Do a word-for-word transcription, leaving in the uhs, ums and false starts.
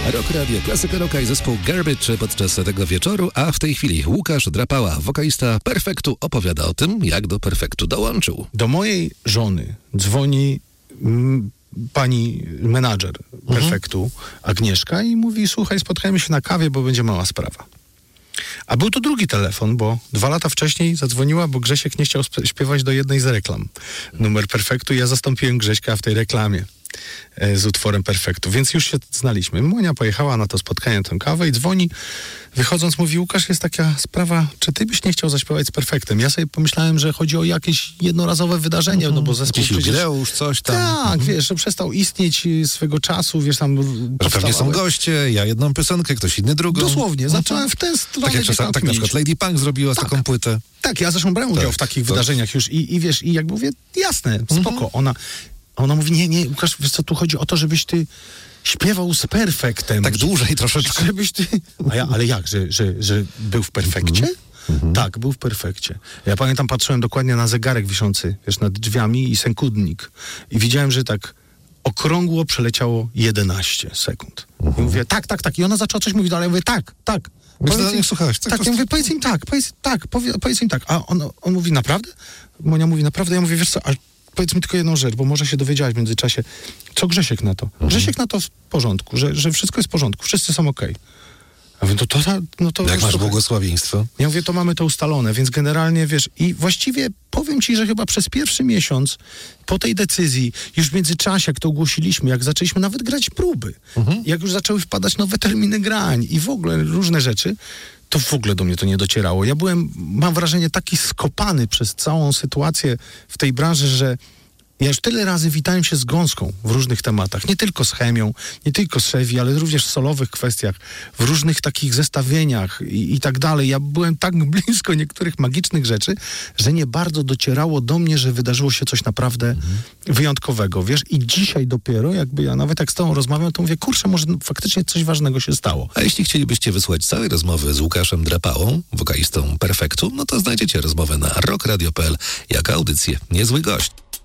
Rock Radio, klasyka rocka i zespół Garbage podczas tego wieczoru, a w tej chwili Łukasz Drapała, wokalista Perfektu, opowiada o tym, jak do Perfektu dołączył. Do mojej żony dzwoni m, pani menadżer Perfektu, mhm. Agnieszka, i mówi: słuchaj, spotkajmy się na kawie, bo będzie mała sprawa. A był to drugi telefon, bo dwa lata wcześniej zadzwoniła, bo Grzesiek nie chciał sp- śpiewać do jednej z reklam. Numer Perfektu, i ja zastąpiłem Grześka w tej reklamie z utworem Perfektu, więc już się znaliśmy. Monia pojechała na to spotkanie, tę kawę, i dzwoni, wychodząc, mówi: Łukasz, jest taka sprawa, czy ty byś nie chciał zaśpiewać z Perfektem? Ja sobie pomyślałem, że chodzi o jakieś jednorazowe wydarzenie, mm-hmm. no bo zespół jakiś przecież... jubileusz, coś tam. Tak, mm-hmm. wiesz, że przestał istnieć swego czasu, wiesz, tam... Że pewnie są goście, ja jedną piosenkę, ktoś inny drugą. Dosłownie, mm-hmm. zacząłem w ten stronę. Tak jak czasami, tak na przykład Lady Punk zrobiła tak. taką płytę. Tak, ja zresztą brałem udział tak, w takich tak. wydarzeniach już i, i wiesz, i jak mówię, jasne, spoko, mm-hmm. ona... A ona mówi: nie, nie, Łukasz, wiesz co, tu chodzi o to, żebyś ty śpiewał z Perfektem. Tak dłużej troszeczkę. Żebyś ty... A ja, ale jak, że, że, że był w Perfekcie? Mm-hmm. Tak, był w Perfekcie. Ja pamiętam, patrzyłem dokładnie na zegarek wiszący, wiesz, nad drzwiami i sekundnik. I widziałem, że tak okrągło przeleciało jedenaście sekund. Mm-hmm. I mówię: tak, tak, tak. I ona zaczęła coś mówić, ale ja mówię: tak, tak. Powiedz im, słuchałeś, tak, tak, ja mówię: powiedz im tak, powiedz, tak, powie, powiedz im tak. A on, on mówi: naprawdę? Monia mówi: naprawdę? Ja mówię: wiesz co, ale powiedz mi tylko jedną rzecz, bo może się dowiedziałaś w międzyczasie. Co Grzesiek na to? Mhm. Grzesiek na to w porządku, że, że wszystko jest w porządku, wszyscy są okej. Okay. A mówię: to, to, no to jak masz to, błogosławieństwo? Ja mówię: to mamy to ustalone, więc generalnie, wiesz, i właściwie powiem ci, że chyba przez pierwszy miesiąc po tej decyzji, już w międzyczasie, jak to ogłosiliśmy, jak zaczęliśmy nawet grać próby, mhm. jak już zaczęły wpadać nowe terminy grań i w ogóle różne rzeczy, to w ogóle do mnie to nie docierało. Ja byłem, mam wrażenie, taki skopany przez całą sytuację w tej branży, że ja już tyle razy witałem się z gąską w różnych tematach. Nie tylko z chemią, nie tylko z Chevy, ale również w solowych kwestiach, w różnych takich zestawieniach i, i tak dalej. Ja byłem tak blisko niektórych magicznych rzeczy, że nie bardzo docierało do mnie, że wydarzyło się coś naprawdę mhm. wyjątkowego, wiesz? I dzisiaj dopiero, jakby ja nawet jak z tobą rozmawiam, to mówię: kurczę, może faktycznie coś ważnego się stało. A jeśli chcielibyście wysłuchać całej rozmowy z Łukaszem Drapałą, wokalistą Perfektu, no to znajdziecie rozmowę na rock radio kropka p l jako audycję Niezły Gość.